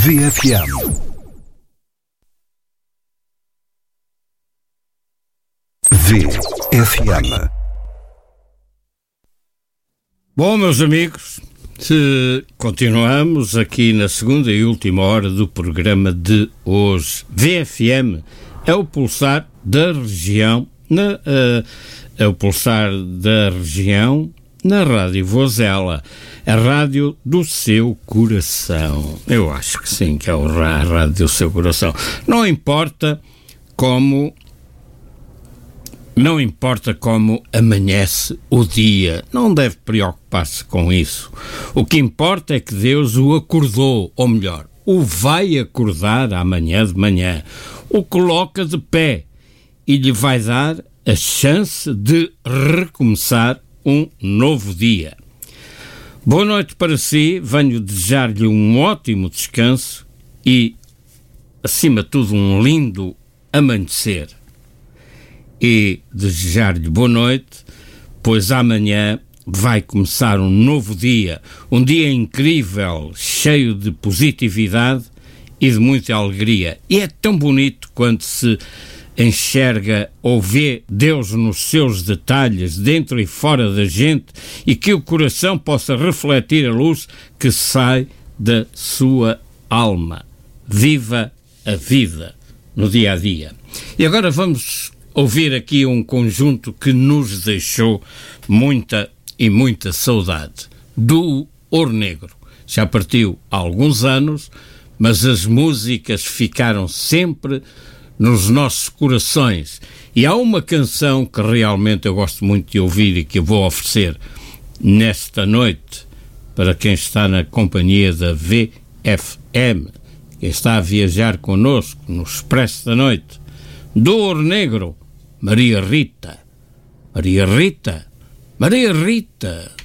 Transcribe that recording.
VFM. VFM. Bom, meus amigos, continuamos aqui na segunda e última hora do programa de hoje. VFM é o pulsar da região, é o pulsar da região na Rádio Vozela, a rádio do seu coração. Eu acho que sim, que é a rádio do seu coração. Não importa como amanhece o dia, não deve preocupar-se com isso. O que importa é que Deus o acordou, ou melhor, o vai acordar amanhã de manhã, o coloca de pé e lhe vai dar a chance de recomeçar um novo dia. Boa noite para si, venho desejar-lhe um ótimo descanso e, acima de tudo, um lindo amanhecer. E desejar-lhe boa noite, pois amanhã vai começar um novo dia, um dia incrível, cheio de positividade e de muita alegria. E é tão bonito quando se enxerga ou vê Deus nos seus detalhes, dentro e fora da gente, e que o coração possa refletir a luz que sai da sua alma. Viva a vida no dia a dia. E agora vamos ouvir aqui um conjunto que nos deixou muita e muita saudade, do Ouro Negro. Já partiu há alguns anos, mas as músicas ficaram sempre nos nossos corações. E há uma canção que realmente eu gosto muito de ouvir e que eu vou oferecer nesta noite para quem está na companhia da VFM, quem está a viajar connosco no Expresso da Noite, do Ouro Negro, Maria Rita. Maria Rita. Maria Rita.